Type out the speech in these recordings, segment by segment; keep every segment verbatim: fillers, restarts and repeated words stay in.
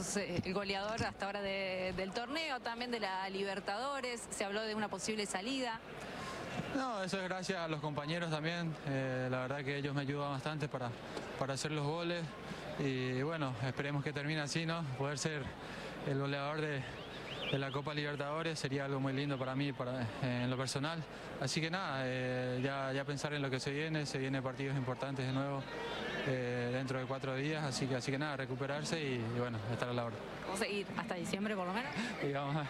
sos eh, el goleador hasta ahora de, del torneo, también de la Libertadores, se habló de una posible salida. No, eso es gracias a los compañeros también, eh, la verdad que ellos me ayudan bastante para, para hacer los goles y bueno, esperemos que termine así, ¿no? Poder ser el goleador de, de la Copa Libertadores sería algo muy lindo para mí, para, eh, en lo personal. Así que nada, eh, ya, ya pensar en lo que se viene, se vienen partidos importantes de nuevo eh, dentro de cuatro días, así que, así que nada, recuperarse y, y bueno, estar a la hora. ¿Vamos a ir hasta diciembre por lo menos? Digamos.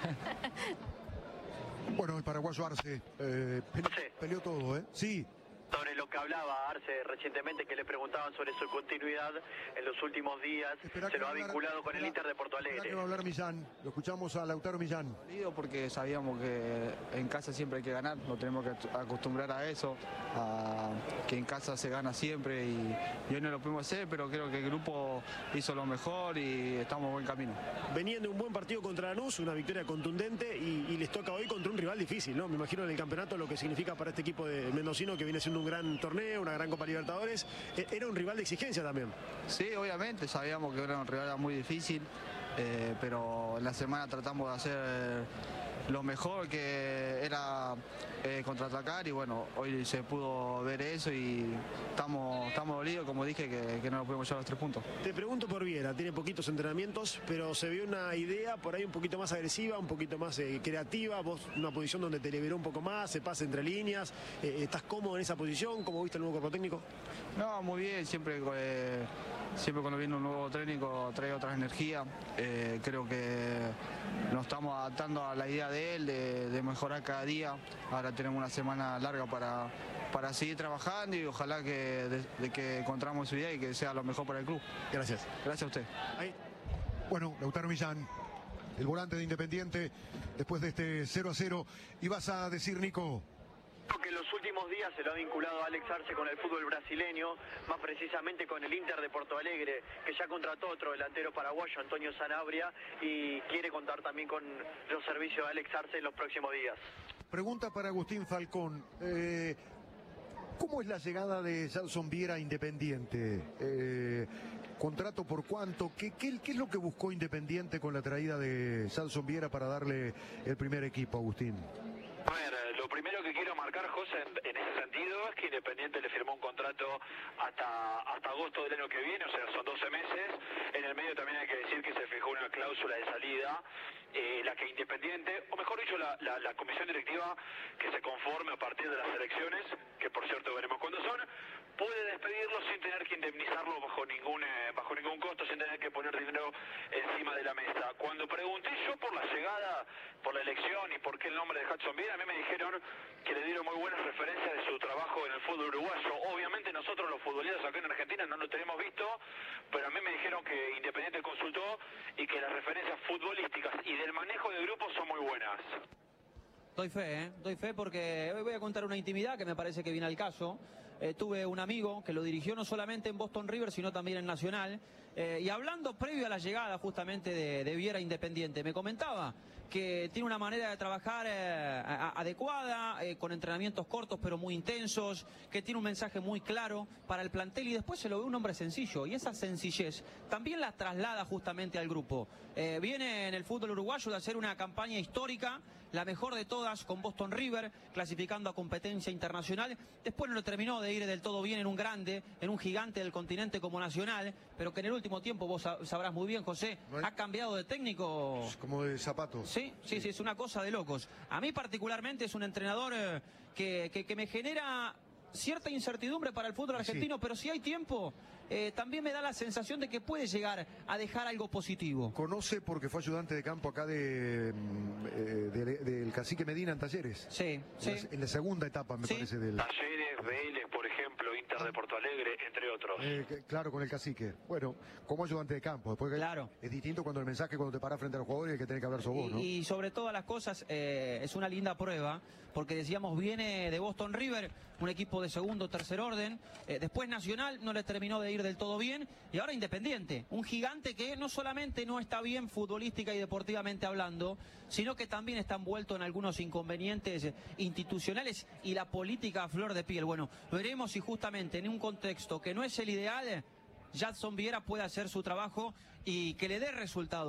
Bueno, el paraguayo Arce eh, peleó, Sí. peleó todo, ¿eh? Sí. Sobre lo que hablaba Arce recientemente, que le preguntaban sobre su continuidad en los últimos días, Esperá se que lo va ha a hablar- vinculado con el esperá- Inter de Porto esperá Alegre. que va a hablar Millán. Lo escuchamos a Lautaro Millán. Porque sabíamos que en casa siempre hay que ganar, nos tenemos que acostumbrar a eso, a que en casa se gana siempre y, y hoy no lo pudimos hacer, pero creo que el grupo hizo lo mejor y estamos en buen camino. Venían de un buen partido contra Lanús, una victoria contundente y, y les toca hoy contra un rival difícil, ¿no? Me imagino en el campeonato lo que significa para este equipo de mendocino que viene siendo un gran torneo, una gran Copa Libertadores. Eh, Era un rival de exigencia también. Sí, obviamente, sabíamos que era un rival muy difícil, eh, pero en la semana tratamos de hacer lo mejor, que era eh, contraatacar y bueno, hoy se pudo ver eso y estamos, estamos dolidos, como dije, que, que no nos pudimos llevar los tres puntos. Te pregunto por Viera, tiene poquitos entrenamientos, pero se vio una idea por ahí un poquito más agresiva, un poquito más eh, creativa, vos una posición donde te liberó un poco más, se pasa entre líneas, eh, ¿estás cómodo en esa posición? ¿Cómo viste el nuevo cuerpo técnico? No, muy bien, siempre, eh, siempre cuando viene un nuevo técnico trae otras energías. Eh, creo que nos estamos adaptando a la idea de él, de, de mejorar cada día. Ahora tenemos una semana larga para, para seguir trabajando y ojalá que, de, de que encontramos su idea y que sea lo mejor para el club. Gracias. Gracias a usted. Ahí. Bueno, Lautaro Millán, el volante de Independiente, después de este cero a cero. Y vas a decir, Nico... Que en los últimos días se lo ha vinculado Alex Arce con el fútbol brasileño, más precisamente con el Inter de Porto Alegre, que ya contrató otro delantero paraguayo, Antonio Sanabria, y quiere contar también con los servicios de Alex Arce en los próximos días. Pregunta para Agustín Falcón. Eh, ¿Cómo es la llegada de Gelson Viera a Independiente? Eh, ¿Contrato por cuánto? ¿Qué, qué, ¿Qué es lo que buscó Independiente con la traída de Gelson Viera para darle el primer equipo, Agustín? A ver, lo primero que quiero marcar, José, en, en ese sentido, es que Independiente le firmó un contrato hasta, hasta agosto del año que viene, o sea, son doce meses. En el medio también hay que decir que se fijó una cláusula de salida, eh, la que Independiente, o mejor dicho, la, la, la comisión directiva que se conforme a partir de las elecciones, que por cierto veremos cuándo son, puede despedirlo sin tener que indemnizarlo bajo ningún, eh, bajo ningún costo, sin tener que poner dinero encima de la mesa. Cuando pregunté yo por la llegada, por la elección y por qué el nombre de Gelson Viera, a mí me dijeron que le dieron muy buenas referencias de su trabajo en el fútbol uruguayo. Obviamente nosotros los futbolistas acá en Argentina no lo tenemos visto, pero a mí me dijeron que Independiente consultó y que las referencias futbolísticas y del manejo de grupos son muy buenas. Doy fe, ¿eh? Doy fe porque hoy voy a contar una intimidad que me parece que viene al caso. Eh, tuve un amigo que lo dirigió no solamente en Boston River, sino también en Nacional. Eh, y hablando previo a la llegada justamente de, de Viera Independiente, me comentaba que tiene una manera de trabajar eh, a, a, adecuada, eh, con entrenamientos cortos pero muy intensos, que tiene un mensaje muy claro para el plantel y después se lo ve un hombre sencillo. Y esa sencillez también la traslada justamente al grupo. Eh, viene en el fútbol uruguayo de hacer una campaña histórica, la mejor de todas, con Boston River, clasificando a competencia internacional. Después no lo terminó de ir del todo bien en un grande, en un gigante del continente como Nacional, pero que en el último tiempo, vos sabrás muy bien, José, ha cambiado de técnico. Como de zapatos. Sí, sí, sí, es una cosa de locos. A mí particularmente es un entrenador eh, que, que, que me genera cierta incertidumbre para el fútbol argentino, sí. Pero si hay tiempo, eh, también me da la sensación de que puede llegar a dejar algo positivo. Conoce porque fue ayudante de campo acá de, eh, de, del Cacique Medina en Talleres. Sí, en sí. La, en la segunda etapa, me sí. parece, del... Talleres, Vélez, por ejemplo, Inter de Porto Alegre, entre otros. Eh, que, claro, con el Cacique. Bueno, como ayudante de campo. Después claro. Es distinto cuando el mensaje, cuando te paras frente a los jugadores, el que tiene que hablar sos vos, ¿no? Y, y sobre todas las cosas, eh, es una linda prueba, porque decíamos, viene de Boston River, un equipo de segundo, tercer orden, eh, después Nacional no le terminó de ir del todo bien, y ahora Independiente, un gigante que no solamente no está bien futbolística y deportivamente hablando, sino que también está envuelto en algunos inconvenientes institucionales y la política a flor de piel. Bueno, veremos si justamente en un contexto que no es el ideal, Gelson Viera puede hacer su trabajo y que le dé resultado.